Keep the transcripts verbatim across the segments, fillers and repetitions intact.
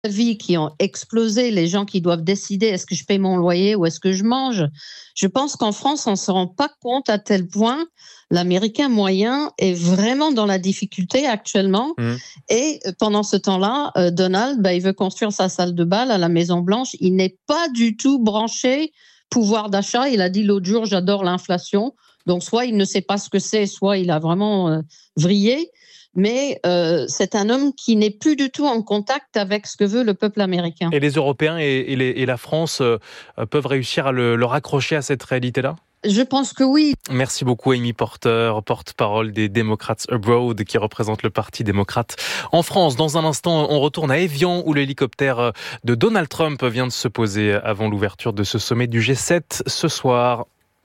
vie qui ont explosé, les gens qui doivent décider est-ce que je paye mon loyer ou est-ce que je mange. Je pense qu'en France, on ne se rend pas compte à tel point l'Américain moyen est vraiment dans la difficulté actuellement. Mmh. Et pendant ce temps-là, euh, Donald, ben, il veut construire sa salle de bal à la Maison-Blanche. Il n'est pas du tout branché pouvoir d'achat. Il a dit l'autre jour, j'adore l'inflation. Donc, soit il ne sait pas ce que c'est, soit il a vraiment euh, vrillé. Mais euh, c'est un homme qui n'est plus du tout en contact avec ce que veut le peuple américain. Et les Européens et, et, les, et la France euh, peuvent réussir à le, le raccrocher à cette réalité-là ? Je pense que oui. Merci beaucoup Amy Porter, porte-parole des Democrats Abroad, qui représente le Parti démocrate en France. Dans un instant, on retourne à Évian, où l'hélicoptère de Donald Trump vient de se poser avant l'ouverture de ce sommet du G sept ce soir.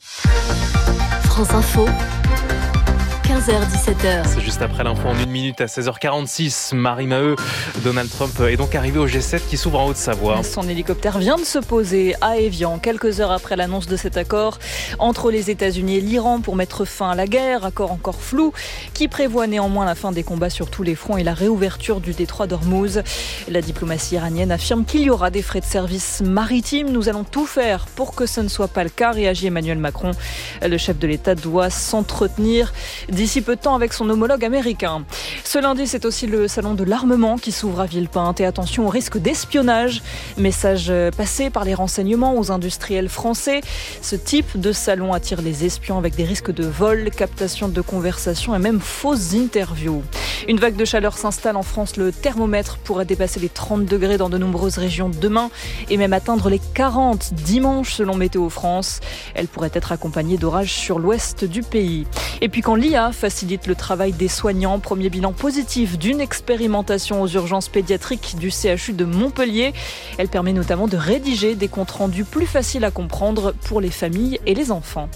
France Info. quinze heures dix-sept heures. C'est juste après l'info en une minute à seize heures quarante-six. Marie Maheu, Donald Trump est donc arrivé au G sept qui s'ouvre en Haute-Savoie. Son hélicoptère vient de se poser à Évian, quelques heures après l'annonce de cet accord entre les États-Unis et l'Iran pour mettre fin à la guerre, accord encore flou, qui prévoit néanmoins la fin des combats sur tous les fronts et la réouverture du détroit d'Ormuz. La diplomatie iranienne affirme qu'il y aura des frais de service maritime. Nous allons tout faire pour que ce ne soit pas le cas, réagit Emmanuel Macron. Le chef de l'État doit s'entretenir d'ici peu de temps avec son homologue américain. Ce lundi, c'est aussi le salon de l'armement qui s'ouvre à Villepinte. Et attention au risque d'espionnage. Message passé par les renseignements aux industriels français. Ce type de salon attire les espions avec des risques de vol, captation de conversations et même fausses interviews. Une vague de chaleur s'installe en France. Le thermomètre pourrait dépasser les trente degrés dans de nombreuses régions demain et même atteindre les quarante dimanche selon Météo France. Elle pourrait être accompagnée d'orages sur l'ouest du pays. Et puis quand l'I A facilite le travail des soignants, premier bilan positif d'une expérimentation aux urgences pédiatriques du C H U de Montpellier. Elle permet notamment de rédiger des comptes rendus plus faciles à comprendre pour les familles et les enfants.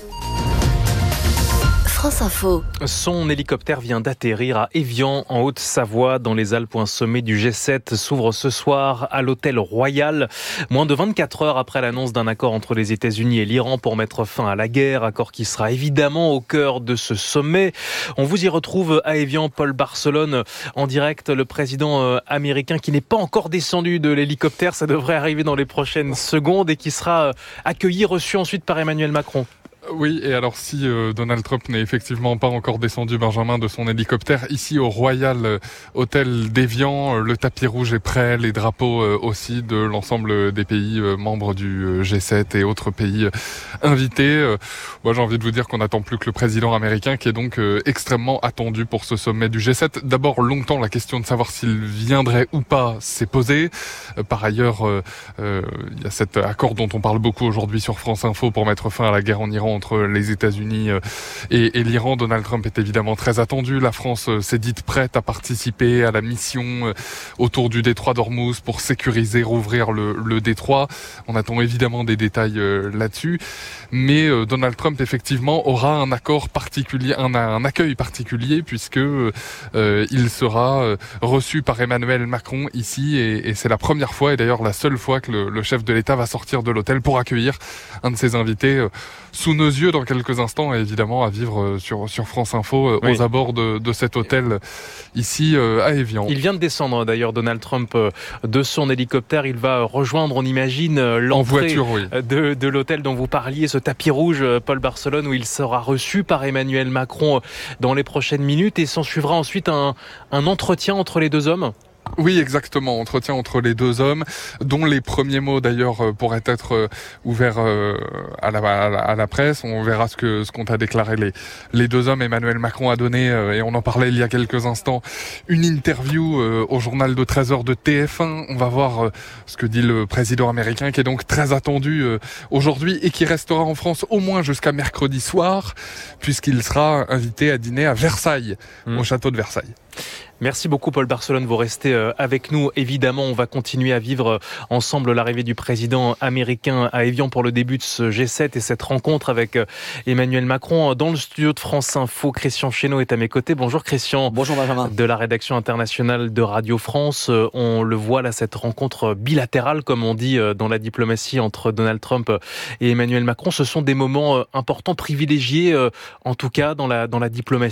France Info. Son hélicoptère vient d'atterrir à Évian, en Haute-Savoie, dans les Alpes, où un sommet du G sept s'ouvre ce soir à l'hôtel Royal. Moins de vingt-quatre heures après l'annonce d'un accord entre les États-Unis et l'Iran pour mettre fin à la guerre, accord qui sera évidemment au cœur de ce sommet. On vous y retrouve à Évian, Paul Barcelone, en direct. Le président américain qui n'est pas encore descendu de l'hélicoptère, ça devrait arriver dans les prochaines secondes, et qui sera accueilli, reçu ensuite par Emmanuel Macron. Oui, et alors si euh, Donald Trump n'est effectivement pas encore descendu, Benjamin, de son hélicoptère, ici au Royal euh, Hotel d'Évian, euh, le tapis rouge est prêt, les drapeaux euh, aussi de l'ensemble des pays euh, membres du euh, G sept et autres pays euh, invités. Euh, moi j'ai envie de vous dire qu'on n'attend plus que le président américain, qui est donc euh, extrêmement attendu pour ce sommet du G sept. D'abord, longtemps, la question de savoir s'il viendrait ou pas s'est posée. Euh, par ailleurs, il euh, euh, y a cet accord dont on parle beaucoup aujourd'hui sur France Info pour mettre fin à la guerre en Iran entre les États-Unis et, et l'Iran. Donald Trump est évidemment très attendu. La France s'est dite prête à participer à la mission autour du détroit d'Ormuz pour sécuriser, rouvrir le, le détroit. On attend évidemment des détails là-dessus. Mais Donald Trump, effectivement, aura un accord particulier, un, un accueil particulier, puisque euh, il sera reçu par Emmanuel Macron ici. Et, et c'est la première fois, et d'ailleurs la seule fois, que le, le chef de l'État va sortir de l'hôtel pour accueillir un de ses invités euh, sous nos yeux dans quelques instants, et évidemment à vivre sur, sur France Info euh, oui. aux abords de, de cet hôtel ici euh, à Évian. Il vient de descendre d'ailleurs, Donald Trump, euh, de son hélicoptère. Il va rejoindre, on imagine, euh, l'entrée voiture, oui. de, de l'hôtel dont vous parliez, ce tapis rouge, euh, Paul Barcelone, où il sera reçu par Emmanuel Macron euh, dans les prochaines minutes, et s'en suivra ensuite un, un entretien entre les deux hommes. Oui, exactement. Entretien entre les deux hommes, dont les premiers mots d'ailleurs pourraient être ouverts à la, à la, à la presse. On verra ce que ce qu'ont à déclarer les les deux hommes. Emmanuel Macron a donné, et on en parlait il y a quelques instants, une interview au journal de treize heures de T F un. On va voir ce que dit le président américain, qui est donc très attendu aujourd'hui et qui restera en France au moins jusqu'à mercredi soir, puisqu'il sera invité à dîner à Versailles, mmh. au château de Versailles. Merci beaucoup Paul Barcelone, vous restez avec nous. Évidemment, on va continuer à vivre ensemble l'arrivée du président américain à Évian pour le début de ce G sept et cette rencontre avec Emmanuel Macron. Dans le studio de France Info, Christian Chesneau est à mes côtés. Bonjour Christian. Bonjour Benjamin. De la rédaction internationale de Radio France. On le voit là, cette rencontre bilatérale, comme on dit dans la diplomatie, entre Donald Trump et Emmanuel Macron. Ce sont des moments importants, privilégiés, en tout cas dans la, dans la diplomatie.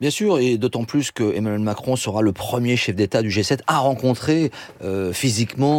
Bien sûr, et d'autant plus que Emmanuel Macron sera le premier chef d'État du G sept à rencontrer euh, physiquement